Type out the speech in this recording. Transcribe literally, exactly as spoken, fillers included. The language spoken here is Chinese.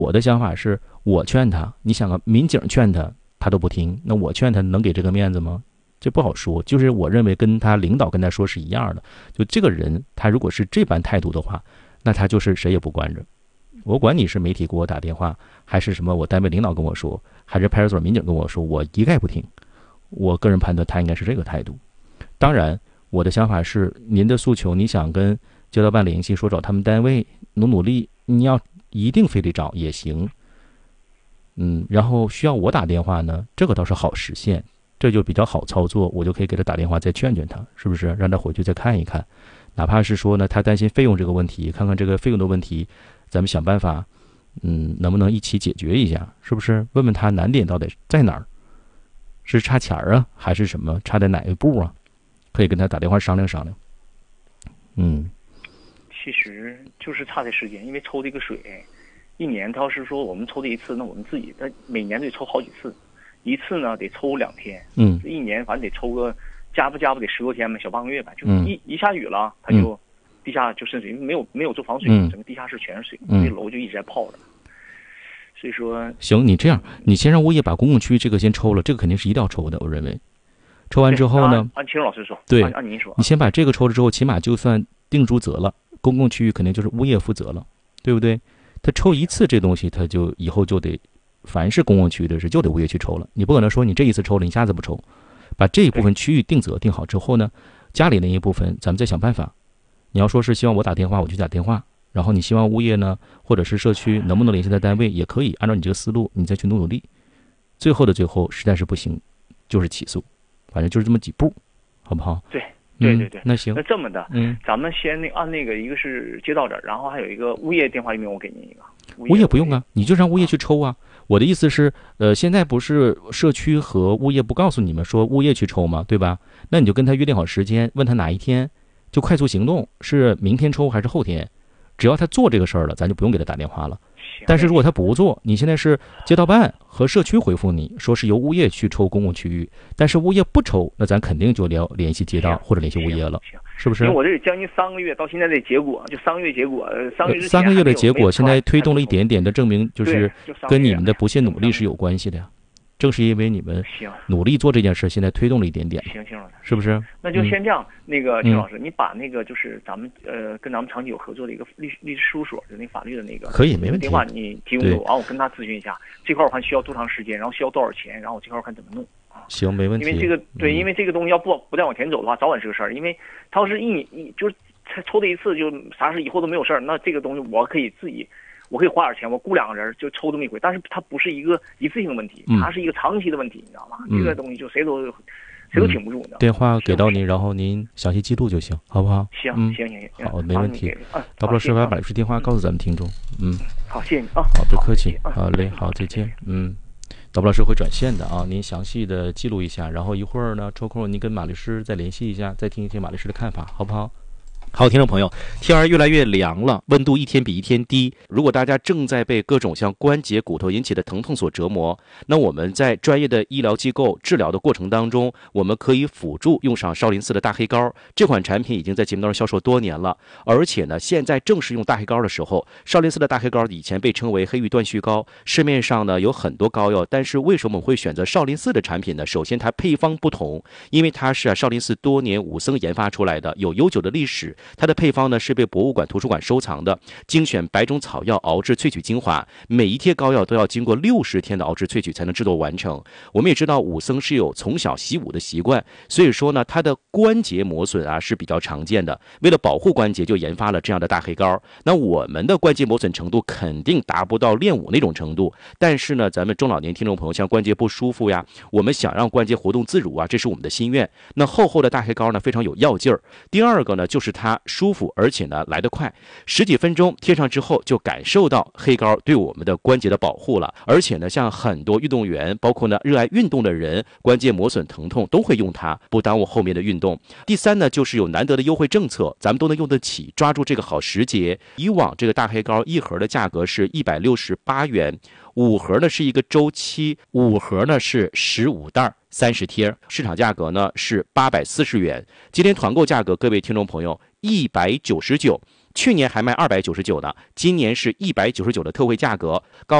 我的想法是，我劝他，你想啊，民警劝他，他都不听，那我劝他能给这个面子吗？这不好说。就是我认为跟他领导跟他说是一样的，就这个人他如果是这般态度的话，那他就是谁也不惯着。我管你是媒体给我打电话，还是什么我单位领导跟我说，还是派出所民警跟我说，我一概不听。我个人判断他应该是这个态度。当然我的想法是，您的诉求你想跟街道办联系，说找他们单位努努力，你要一定非得找也行。嗯，然后需要我打电话呢，这个倒是好实现，这就比较好操作，我就可以给他打电话再劝劝他，是不是让他回去再看一看。哪怕是说呢，他担心费用这个问题，看看这个费用的问题，咱们想办法，嗯，能不能一起解决一下，是不是？问问他难点到底在哪儿，是差钱啊，还是什么差在哪一步啊？可以跟他打电话商量商量。嗯， 其实就是差的时间，因为抽这个水，一年他要是说我们抽这一次，那我们自己他每年得抽好几次，一次呢得抽两天， 嗯， 一年反正得抽个加不加不得十多天吧，小半个月吧，就一、 嗯、 一下雨了，他就、嗯、地下就渗水，没有没有做防水， 嗯、 整个地下室全是水， 嗯、 那楼就一直在泡着。所以说， 行，你这样，你先让物业把公共区这个先抽了，这个肯定是一定要抽的，我认为。抽完之后呢， 按秦老师说， 对， 按按您说， 你先把这个抽了之后，起码就算定诸责了，公共区域肯定就是物业负责了，对不对？他抽一次这东西，他就以后就得，凡是公共区域的事就得物业去抽了。你不可能说你这一次抽了，你下次不抽。把这一部分区域定责定好之后呢，家里那一部分咱们再想办法。你要说是希望我打电话，我就打电话。然后你希望物业呢，或者是社区能不能联系在单位，也可以按照你这个思路，你再去努努力。最后的最后，实在是不行，就是起诉。反正就是这么几步，好不好？ 对，对对对、 嗯。那行， 那这么的， 嗯， 咱们先那按那个，一个是街道这儿，然后还有一个物业电话号码，我给您一个。 物业不用啊，你就让物业去抽啊。我的意思是，呃，现在不是社区和物业不告诉你们说物业去抽吗？对吧？那你就跟他约定好时间，问他哪一天就快速行动，是明天抽还是后天？只要他做这个事儿了，咱就不用给他打电话了。但是如果他不做，你现在是街道办和社区回复你说是由物业去抽公共区域，但是物业不抽，那咱肯定就联联系街道或者联系物业了，是不是？ 因为我这将近三个月到现在的结果，就三个月结果，三个月三个月的结果，现在推动了一点点的证明，就是跟你们的不懈努力是有关系的呀。正是因为你们努力做这件事，现在推动了一点点。 行行老师， 是不是？ 那就先这样。嗯、那个秦老师，你把那个就是咱们呃跟咱们长期有合作的一个律律师事务所的那法律的那个可以没问题电话你提供给我，然后我跟他咨询一下这块，我看需要多长时间，然后需要多少钱，然后我这块看怎么弄。 行，没问题。 因为这个对， 嗯、 因为这个东西要不不再往前走的话，早晚是个事儿。因为他要是一一就是才抽这一次就啥事以后都没有事儿，那这个东西我可以自己。我可以花点钱，我雇两个人就抽这么一回，但是它不是一个一次性的问题，它是一个长期的问题，你知道吧？ 嗯、 这个东西就谁都谁都挺不住，你知道吗？ 电话给到您，然后您详细记录就行，好不好？ 行， 嗯、 行行行， 好，没问题。大不了是把把律师电话告诉咱们听众，嗯， 好，谢谢你啊， 好，不客气，好嘞，好，再见，嗯。大不老师会转线的啊，您详细的记录一下，然后一会儿呢抽空您跟马律师再联系一下，再听一听马律师的看法，好不好？好，听众朋友，天儿越来越凉了，温度一天比一天低。如果大家正在被各种像关节、骨头引起的疼痛所折磨，那我们在专业的医疗机构治疗的过程当中，我们可以辅助用上少林寺的大黑膏。这款产品已经在节目当中销售多年了，而且呢，现在正是用大黑膏的时候。少林寺的大黑膏以前被称为黑玉断续膏，市面上呢有很多膏药，但是为什么我们会选择少林寺的产品呢？首先，它配方不同，因为它是啊少林寺多年武僧研发出来的，有悠久的历史。它的配方呢是被博物馆、图书馆收藏的，精选百种草药熬制萃取精华，每一贴膏药都要经过六十天的熬制萃取才能制作完成。我们也知道武僧是有从小习武的习惯，所以说呢，它的关节磨损啊是比较常见的。为了保护关节，就研发了这样的大黑膏。那我们的关节磨损程度肯定达不到练武那种程度，但是呢，咱们中老年听众朋友像关节不舒服呀，我们想让关节活动自如啊，这是我们的心愿。那厚厚的大黑膏呢，非常有药劲儿。第二个呢，就是它舒服，而且呢来得快，十几分钟贴上之后就感受到黑膏对我们的关节的保护了。而且呢，像很多运动员，包括呢热爱运动的人，关节磨损疼痛都会用它，不耽误后面的运动。第三呢，就是有难得的优惠政策，咱们都能用得起，抓住这个好时节。以往这个大黑膏一盒的价格是一百六十八元，五盒呢是一个周期，五盒呢是十五袋三十贴，市场价格呢是八百四十元。今天团购价格，各位听众朋友一百九十九。 去年还卖二百九十九的，今年是一百九十九的特惠价格，高